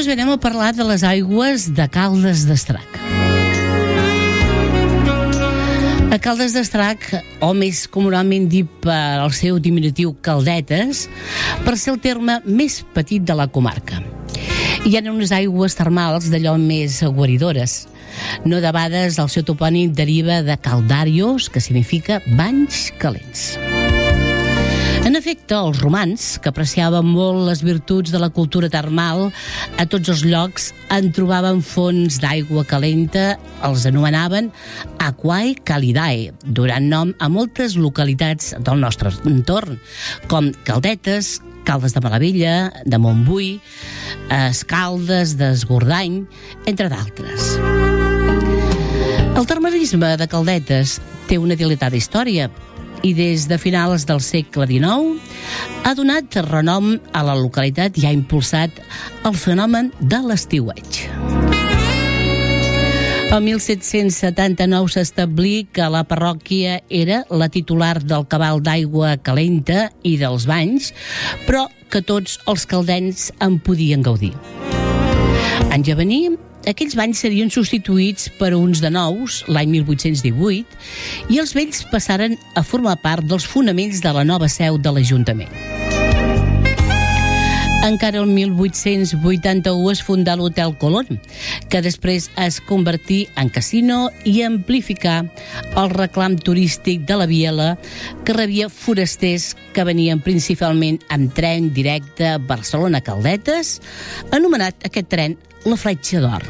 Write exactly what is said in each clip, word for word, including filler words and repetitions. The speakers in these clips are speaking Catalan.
Doncs bé, anem a parlar de les aigües de Caldes d'Estrac. A Caldes d'Estrac, o més comunament dit per al seu diminutiu Caldetes, per ser el terme més petit de la comarca. Hi ha unes aigües termals d'allò més guaridores. No debades, el seu topònim deriva de caldarios, que significa banys calents. En efecte, els romans, que apreciaven molt les virtuts de la cultura termal, a tots els llocs en trobaven fonts d'aigua calenta, els anomenaven aquae calidae, donant nom a moltes localitats del nostre entorn, com Caldetes, Caldes de Malavella, de Montbui, Escaldes, d'Esgordany, entre d'altres. El termalisme de Caldetes té una dilatada història i des de finals del segle dinou ha donat renom a la localitat i ha impulsat el fenomen de l'estiueig. El mil set-cents setanta-nou s'establí que la parròquia era la titular del cabal d'aigua calenta i dels banys, però que tots els caldencs en podien gaudir. Anys a venir, aquells banys serien substituïts per uns de nous l'any mil vuit-cents divuit i els vells passaren a formar part dels fonaments de la nova seu de l'Ajuntament. Encara el mil vuit-cents vuitanta-u es fundà l'Hotel Colón, que després es convertí en casino i amplificà el reclam turístic de la Biela, que rebia forasters que venien principalment amb tren directe Barcelona-Caldetes, anomenat aquest tren la Fletxa d'Or.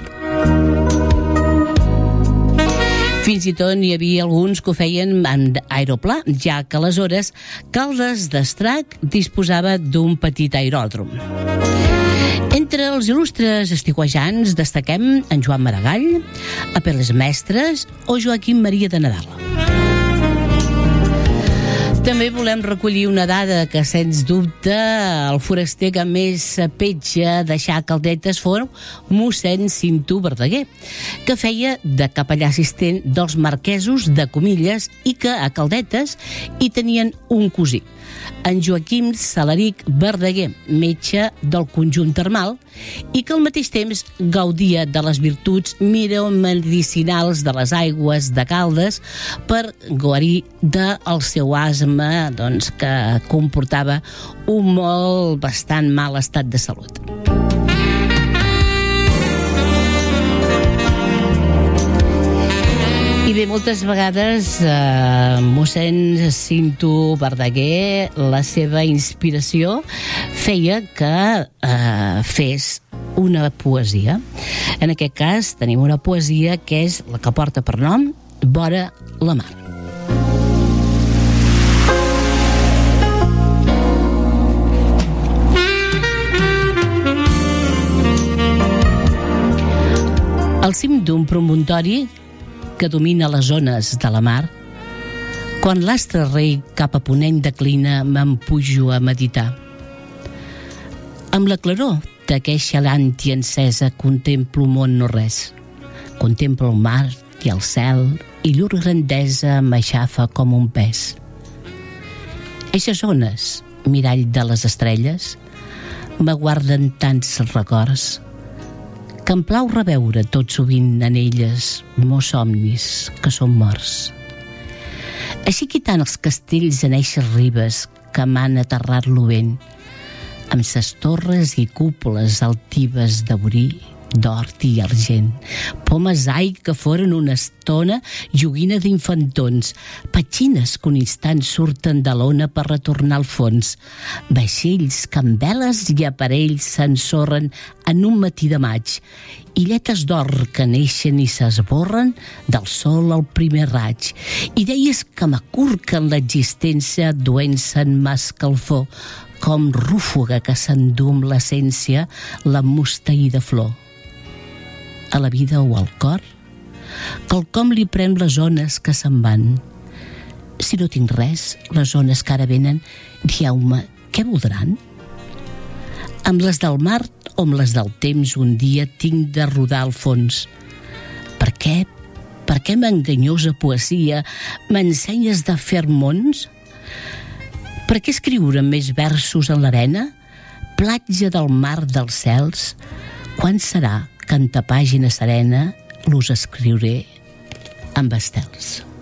Fins i tot n'hi havia alguns que ho feien amb aeroplà, ja que aleshores Caldes d'Estrac disposava d'un petit aeròdrom. Entre els il·lustres estiuejants destaquem en Joan Maragall, Apel·les Mestres o Joaquim Maria de Nadal. També volem recollir una dada que, sens dubte, el foraster que més petja deixar Caldetes fou mossèn Cinto Verdaguer, que feia de capellà assistent dels marquesos de Comilles i que a Caldetes hi tenien un cosí, en Joaquim Salaric Verdaguer, metge del conjunt termal, i que al mateix temps gaudia de les virtuts miromedicinals de les aigües de Caldes per guarir del seu asma, doncs, que comportava un molt bastant mal estat de salut. I bé, moltes vegades eh, mossèn Cinto Verdaguer, la seva inspiració feia que eh, fes una poesia. En aquest cas tenim una poesia que és la que porta per nom Vora la mar. Al cim d'un promontori que domina les zones de la mar, quan l'astre rei cap a ponent declina, me'n pujo a meditar. Amb la claror d'aqueixa làntia encesa contemplo un món no res. Contemplo el mar i el cel i llur grandesa m'aixafa com un pes. Eixes ones, mirall de les estrelles, m'aguarden tants records que em plau reveure tot sovint en elles mos somnis que són morts. Així quitant els castells en eixes ribes que m'han aterrat lo vent, amb ses torres i cúpules altives de borí, d'or i argent, pomes ai que foren una estona joguina d'infantons, petxines que un instant surten de l'ona per retornar al fons, vaixells que amb veles i aparells s'ensorren en un matí de maig, illetes d'or que neixen i s'esborren del sol al primer raig, idees que m'acurquen l'existència duent-se'n mà escalfor, com rúfuga que s'endú amb l'essència la mustaïda flor. A la vida o al cor, quelcom li pren les ones que se'n van. Si no tinc res, les ones que ara venen, dieu-me, què voldran? Amb les del mar o amb les del temps un dia tinc de rodar al fons. Per què, per què m'enganyosa poesia m'ensenyes de fer mons? Per què escriure més versos en l'arena? Platja del mar dels cels, Quan serà que en ta pàgina serena l'us escriuré amb estels?